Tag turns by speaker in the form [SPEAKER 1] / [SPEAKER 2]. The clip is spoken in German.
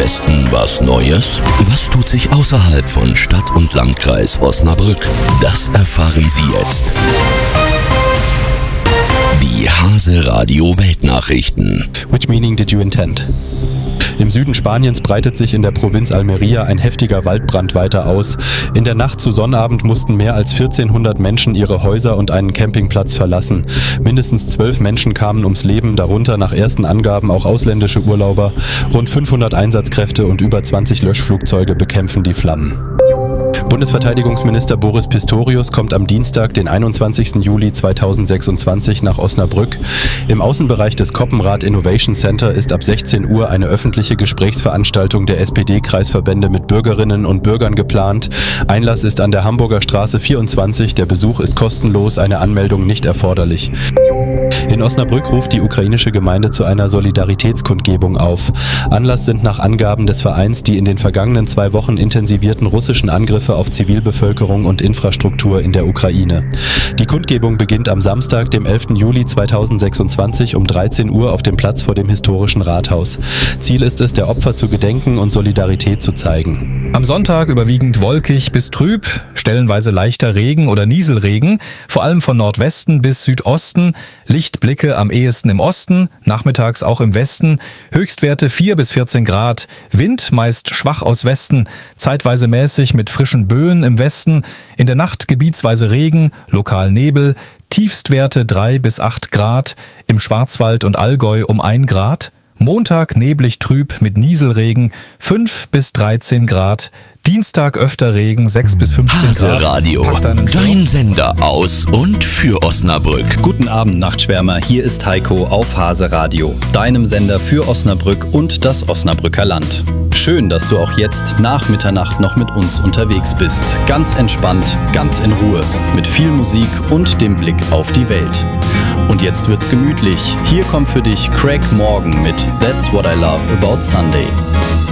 [SPEAKER 1] Westen was Neues? Was tut sich außerhalb von Stadt und Landkreis Osnabrück? Das erfahren Sie jetzt. Die Hase Radio Weltnachrichten.
[SPEAKER 2] Which meaning did you intend? Im Süden Spaniens breitet sich in der Provinz Almería ein heftiger Waldbrand weiter aus. In der Nacht zu Sonnabend mussten mehr als 1400 Menschen ihre Häuser und einen Campingplatz verlassen. Mindestens 12 Menschen kamen ums Leben, darunter nach ersten Angaben auch ausländische Urlauber. Rund 500 Einsatzkräfte und über 20 Löschflugzeuge bekämpfen die Flammen. Bundesverteidigungsminister Boris Pistorius kommt am Dienstag, den 21. Juli 2026 nach Osnabrück. Im Außenbereich des Koppenrad Innovation Center ist ab 16 Uhr eine öffentliche Gesprächsveranstaltung der SPD-Kreisverbände mit Bürgerinnen und Bürgern geplant. Einlass ist an der Hamburger Straße 24, der Besuch ist kostenlos, eine Anmeldung nicht erforderlich. In Osnabrück ruft die ukrainische Gemeinde zu einer Solidaritätskundgebung auf. Anlass sind nach Angaben des Vereins die in den vergangenen 2 Wochen intensivierten russischen Angriffe auf Zivilbevölkerung und Infrastruktur in der Ukraine. Die Kundgebung beginnt am Samstag, dem 11. Juli 2026 um 13 Uhr auf dem Platz vor dem historischen Rathaus. Ziel ist es, der Opfer zu gedenken und Solidarität zu zeigen.
[SPEAKER 3] Am Sonntag überwiegend wolkig bis trüb, stellenweise leichter Regen oder Nieselregen, vor allem von Nordwesten bis Südosten, Lichtblicke am ehesten im Osten, nachmittags auch im Westen, Höchstwerte 4 bis 14 Grad, Wind meist schwach aus Westen, zeitweise mäßig mit frischen Böen im Westen, in der Nacht gebietsweise Regen, lokal Nebel, Tiefstwerte 3 bis 8 Grad, im Schwarzwald und Allgäu um 1 Grad, Montag neblig trüb mit Nieselregen 5 bis 13 Grad, Dienstag öfter Regen 6 bis 15 Grad.
[SPEAKER 1] Hase Radio, dein Sender aus und für Osnabrück.
[SPEAKER 4] Guten Abend, Nachtschwärmer, hier ist Heiko auf Hase Radio, deinem Sender für Osnabrück und das Osnabrücker Land. Schön, dass du auch jetzt nach Mitternacht noch mit uns unterwegs bist. Ganz entspannt, ganz in Ruhe, mit viel Musik und dem Blick auf die Welt. Und jetzt wird's gemütlich. Hier kommt für dich Craig Morgan mit That's What I Love About Sunday.